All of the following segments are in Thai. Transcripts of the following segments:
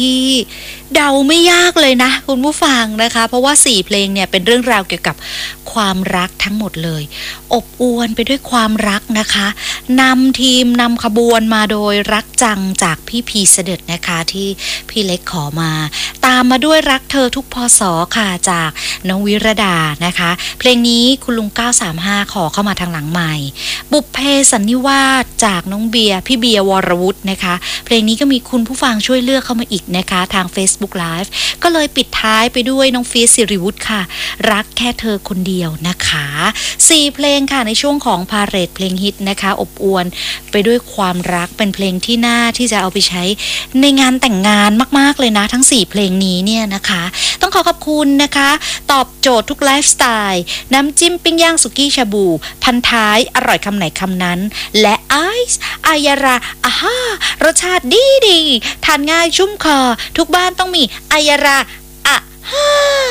ที่เดาไม่ยากเลยนะคุณผู้ฟังนะคะเพราะว่า4เพลงเนี่ยเป็นเรื่องราวเกี่ยวกับความรักทั้งหมดเลยอบอวลไปด้วยความรักนะคะนำทีมนำขบวนมาโดยรักจังจากพี่พีเสด็จนะคะที่พี่เล็กขอมาตามมาด้วยรักเธอทุกพศค่ะจากน้องวิรดานะคะเพลงนี้คุณลุง935ขอเข้ามาทางหลังใหม่บุพเพสันนิวาสจากน้องเบียร์พี่เบียร์วรวุฒินะคะเพลงนี้ก็มีคุณผู้ฟังช่วยเลือกเข้ามาอีกนะคะทาง Facebook Live ก็เลยปิดท้ายไปด้วยน้องฟีสศิริวุฒิค่ะรักแค่เธอคนเดียวนะคะ4เพลงค่ะในช่วงของพาเหรดเพลงฮิตนะคะอบอวลไปด้วยความรักเป็นเพลงที่น่าที่จะเอาไปใช้ในงานแต่งงานมากๆเลยนะทั้ง4เพลงนี้เนี่ยนะคะต้องขอขอบคุณนะคะตอบโจทย์ทุกไลฟ์สไตล์น้ำจิ้มปิ้งย่างสุกี้ชาบูพันท้ายอร่อยคำไหนคำนั้นและไอซ์อายาราอาฮ่ารสชาติดีทานง่ายชุ่มคอทุกบ้านต้องมีอายาราอาฮ่า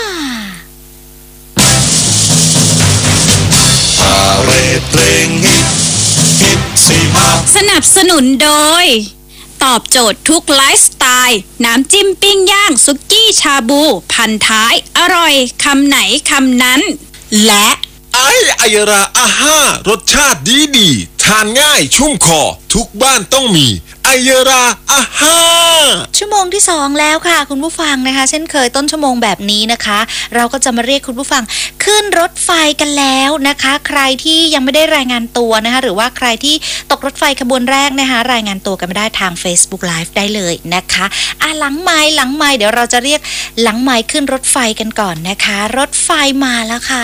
พาเหรดเพลงฮิตสี่ภาคสนับสนุนโดยตอบโจทย์ทุกไลฟ์สไตล์น้ำจิ้มปิ้งย่างสุกี้ชาบูพันท้ายอร่อยคำไหนคำนั้นและไออายราอาฮ่ารสชาติดีทานง่ายชุ่มคอทุกบ้านต้องมีอายราอาฮ่าชั่วโมงที่2แล้วค่ะคุณผู้ฟังนะคะเช่นเคยต้นชั่วโมงแบบนี้นะคะเราก็จะมาเรียกคุณผู้ฟังขึ้นรถไฟกันแล้วนะคะใครที่ยังไม่ได้รายงานตัวนะคะหรือว่าใครที่ตกรถไฟขบวนแรกนะคะรายงานตัวกันไม่ได้ทาง Facebook Live ได้เลยนะคะหลังไมค์เดี๋ยวเราจะเรียกหลังไมค์ขึ้นรถไฟกันก่อนนะคะรถไฟมาแล้วค่ะ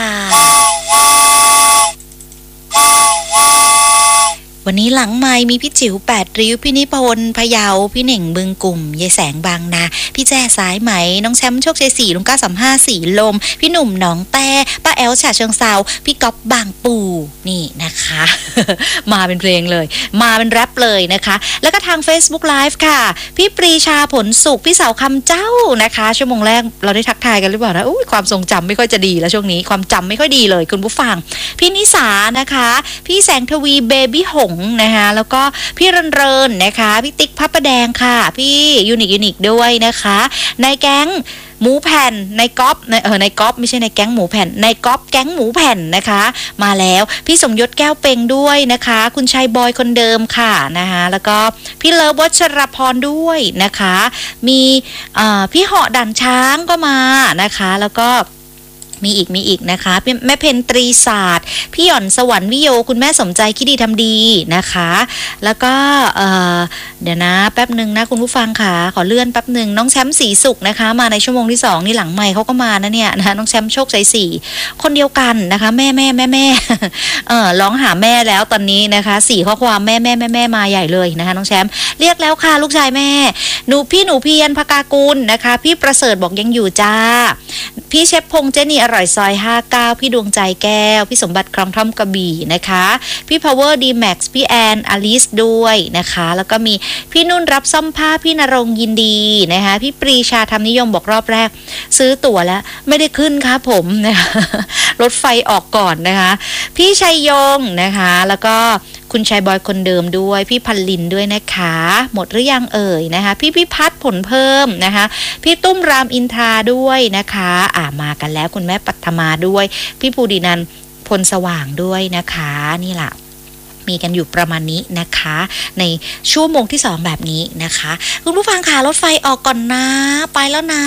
วันนี้หลังไมค์มีพี่จิ๋ว8ริ้วพี่นิพนธ์พะเยาพี่เหน่งบึงกลุ่มยายแสงบางนาพี่แจ้สายไหมน้องแชมป์โชคชัย4ลุง935สีลมพี่หนุ่มหนองแต่ป้าแอลฉะเชิงเซาพี่ก๊อฟบางปูนี่นะคะ มาเป็นเพลงเลยมาเป็นแรปเลยนะคะแล้วก็ทาง Facebook Live ค่ะพี่ปรีชาผลสุขพี่สาวคำเจ้านะคะชั่วโมงแรกเราได้ทักทายกันหรือเปล่านะความทรงจำไม่ค่อยจะดีแล้วช่วงนี้ความจำไม่ค่อยดีเลยคุณผู้ฟังพี่นิสานะคะพี่แสงทวีเบบี้หงนะคะแล้วก็พี่เรินนะคะพี่ติ๊กพับประแดงค่ะพี่ยูนิคด้วยนะคะในแก๊งหมูแผ่นในก๊อฟในก๊อฟไม่ใช่ในแก๊งหมูแผ่นในก๊อฟแก๊งหมูแผ่นนะคะมาแล้วพี่สมยศแก้วเปงด้วยนะคะคุณชัยบอยคนเดิมค่ะนะคะแล้วก็พี่เลิฟวัชรพรด้วยนะคะมีพี่เหาะดันช้างก็มานะคะแล้วก็มีอีกนะคะแม่เพนตรีศาสตร์พี่หย่อนสวรรค์วิโยคุณแม่สมใจคิดดีทำดีนะคะแล้วก็เดี๋ยวนะแป๊บนึงนะคุณผู้ฟังค่ะขอเลื่อนแป๊บนึงน้องแชมป์ศรีสุขนะคะมาในชั่วโมงที่2นี่หลังไมค์เขาก็มานะเนี่ยนะคะน้องแชมป์โชคชัย4คนเดียวกันนะคะแม่ ร้องหาแม่แล้วตอนนี้นะคะ4ข้อความแม่มาใหญ่เลยนะคะน้องแชมป์เรียกแล้วค่ะลูกชายแม่หนูเพียรภกากุลนะคะพี่ประเสริฐบอกยังอยู่จ้าพี่เชฟพงษ์เจนี่อร่อยซอย59พี่ดวงใจแก้วพี่สมบัติคลองท่อมกระบี่นะคะพี่ Power D Max พี่แอนอลิสด้วยนะคะแล้วก็มีพี่นุ่นรับซ่อมผ้าพี่นรงยินดีนะคะพี่ปรีชาธรรมนิยมบอกรอบแรกซื้อตั๋วแล้วไม่ได้ขึ้นครับผมนะคะรถไฟออกก่อนนะคะพี่ชัยยงนะคะแล้วก็คุณชายบอยคนเดิมด้วยพี่พันลินด้วยนะคะหมดหรือยังเอ่ยนะคะพี่พิพัฒน์ผลเพิ่มนะคะพี่ตุ้มรามอินทราด้วยนะคะมากันแล้วคุณแม่ปัทมาด้วยพี่ภูดินันพลสว่างด้วยนะคะนี่แหละมีกันอยู่ประมาณนี้นะคะในชั่วโมงที่2แบบนี้นะคะคุณผู้ฟังค่ะรถไฟออกก่อนนะไปแล้วนะ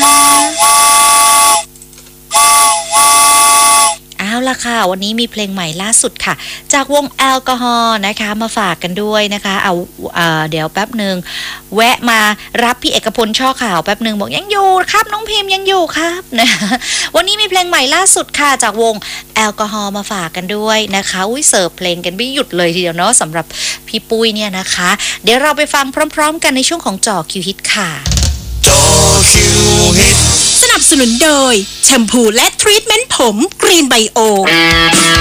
เอาล่ะค่ะวันนี้มีเพลงใหม่ล่าสุดค่ะจากวงแอลกอฮอล์นะคะมาฝากกันด้วยนะคะเดี๋ยวแป๊บนึงแวะมารับพี่เอกพลช่อข่าวแป๊บนึงบอกยังอยู่ครับน้องพิมพ์ยังอยู่ครับนะวันนี้มีเพลงใหม่ล่าสุดค่ะจากวงแอลกอฮอล์มาฝากกันด้วยนะคะเสิร์ฟเพลงกันไม่หยุดเลยทีเดียวเนาะสำหรับพี่ปุ้ยเนี่ยนะคะเดี๋ยวเราไปฟังพร้อมๆกันในช่วงของจ่อคิวฮิตค่ะจอคิวฮิตสนับสนุนโดยแชมพูและทรีทเมนต์ผมกรีนไบโอ